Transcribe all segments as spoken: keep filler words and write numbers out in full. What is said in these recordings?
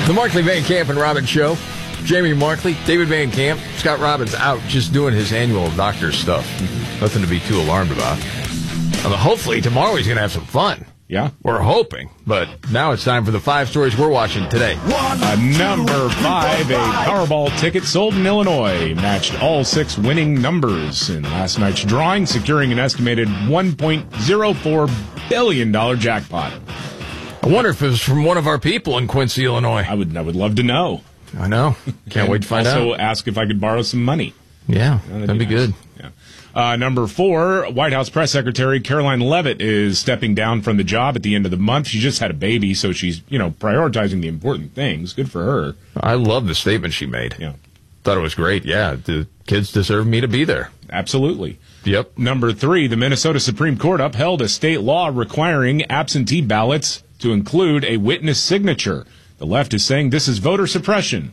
The Markley, Van Camp, and Robbins Show. Jamie Markley, David Van Camp, Scott Robbins out just doing his annual doctor stuff. Mm-hmm. Nothing to be too alarmed about. I mean, hopefully tomorrow he's going to have some fun. Yeah. We're hoping. But now it's time for the five stories we're watching today. Uh, number five, a Powerball ticket sold in Illinois matched all six winning numbers in last night's drawing, securing an estimated one point oh four billion dollars jackpot. I wonder if it was from one of our people in Quincy, Illinois. I would I would love to know. I know. Can't wait to find also out. Also ask if I could borrow some money. Yeah, that'd, that'd be, be nice. good. Yeah. Uh, number four, White House Press Secretary Caroline Leavitt is stepping down from the job at the end of the month. She just had a baby, so she's, you know, prioritizing the important things. Good for her. I love the statement she made. Yeah. Thought it was great. Yeah, the kids deserve me to be there. Absolutely. Yep. Number three, the Minnesota Supreme Court upheld a state law requiring absentee ballots to include a witness signature. The left is saying this is voter suppression.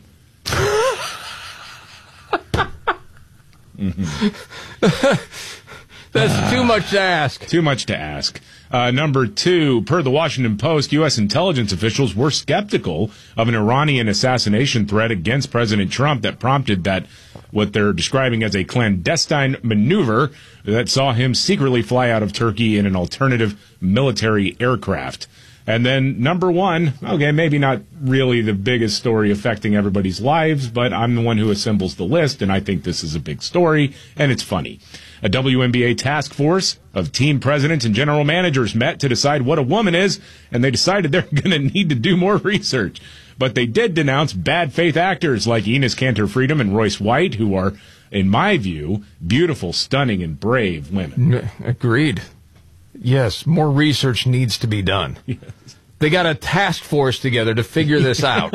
Mm-hmm. That's too much to ask. Too much to ask. Uh, number two, per the Washington Post, U S intelligence officials were skeptical of an Iranian assassination threat against President Trump that prompted that, what they're describing as a clandestine maneuver that saw him secretly fly out of Turkey in an alternative military aircraft. And then number one, okay, maybe not really the biggest story affecting everybody's lives, but I'm the one who assembles the list, and I think this is a big story, and it's funny. A W N B A task force of team presidents and general managers met to decide what a woman is, and they decided they're going to need to do more research. But they did denounce bad faith actors like Enos Cantor Freedom and Royce White, who are, in my view, beautiful, stunning, and brave women. Agreed. Yes, more research needs to be done. Yes. They got a task force together to figure this out.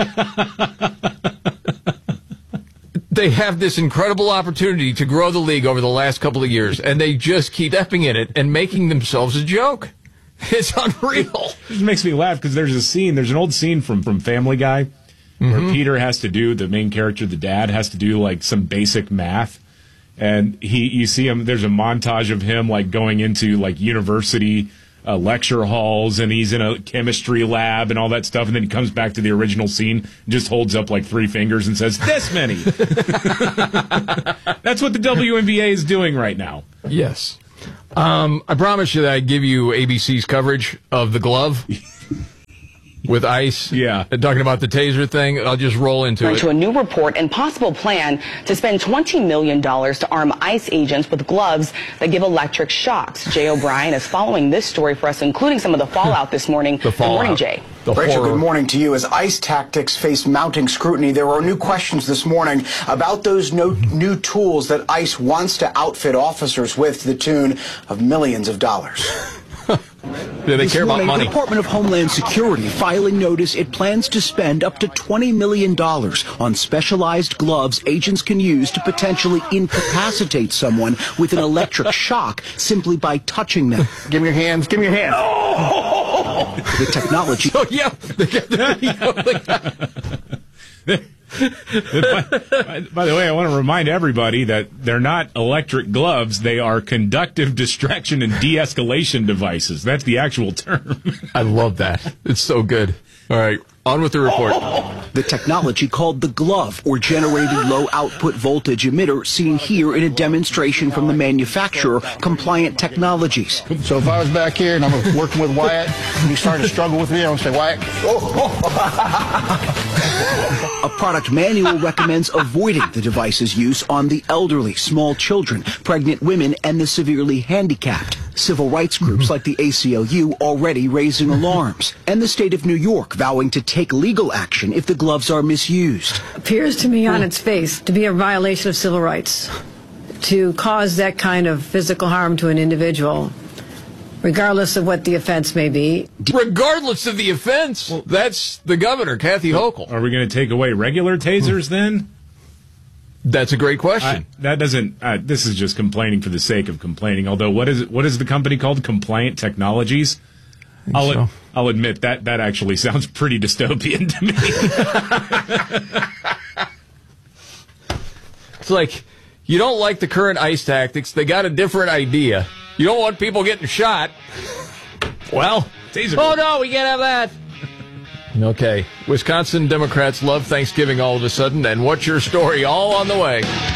They have this incredible opportunity to grow the league over the last couple of years, and they just keep stepping in it and making themselves a joke. It's unreal. It just makes me laugh because there's a scene, there's an old scene from, from Family Guy where mm-hmm. Peter has to do, the main character, the dad, has to do like some basic math. And he, you see him, there's a montage of him like going into like university uh, lecture halls, and he's in a chemistry lab and all that stuff. And then he comes back to the original scene and just holds up like three fingers and says, this many. That's what the W N B A is doing right now. Yes. Um, I promise you that I'd give you A B C's coverage of the glove. With ICE, yeah, talking about the taser thing, I'll just roll into it. To a new report and possible plan to spend twenty million dollars to arm ICE agents with gloves that give electric shocks. Jay O'Brien is following this story for us, including some of the fallout this morning. The fallout. Good morning, Jay. The Rachel, good morning to you. As ICE tactics face mounting scrutiny, there are new questions this morning about those no, new tools that ICE wants to outfit officers with to the tune of millions of dollars. Yeah, they this care morning, about money. The Department of Homeland Security filing notice it plans to spend up to twenty million dollars on specialized gloves agents can use to potentially incapacitate someone with an electric shock simply by touching them. Give me your hands. Give me your hands. Oh! The technology. Oh, yeah. by, by the way, I want to remind everybody that they're not electric gloves. They are conductive distraction and de-escalation devices. That's the actual term. I love that. It's so good. All right, on with the report. The technology called the glove, or generated low-output voltage emitter, seen here in a demonstration from the manufacturer, Compliant Technologies. So if I was back here and I'm working with Wyatt, and he started to struggle with me, I would say, Wyatt, oh, A product manual recommends avoiding the device's use on the elderly, small children, pregnant women, and the severely handicapped. Civil rights groups like the A C L U already raising alarms, and the state of New York vowing to take legal action if the gloves are misused. Appears to me on its face to be a violation of civil rights to cause that kind of physical harm to an individual, regardless of what the offense may be. Regardless of the offense, well, that's the governor, Kathy Hochul. Are we going to take away regular tasers then? That's a great question. I, that doesn't. Uh, this is just complaining for the sake of complaining. Although, what is it? What is the company called? Compliant Technologies. I'll so. I'll admit that that actually sounds pretty dystopian to me. It's like you don't like the current ICE tactics. They got a different idea. You don't want people getting shot. Well, taser. Oh no, we can't have that. Okay. Wisconsin Democrats love Thanksgiving all of a sudden, and what's your story? All on the way.